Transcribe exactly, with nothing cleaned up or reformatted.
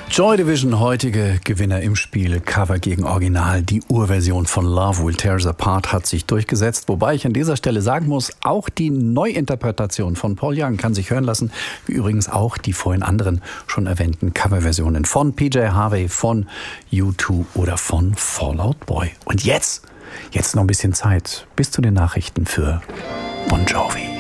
Joy Division, heutige Gewinner im Spiel, Cover gegen Original. Die Urversion von Love Will Tear Us Apart hat sich durchgesetzt. Wobei ich an dieser Stelle sagen muss, auch die Neuinterpretation von Paul Young kann sich hören lassen. Wie übrigens auch die vorhin anderen schon erwähnten Coverversionen von P J Harvey, von U zwei oder von Fall Out Boy. Und jetzt, jetzt noch ein bisschen Zeit bis zu den Nachrichten für Bon Jovi.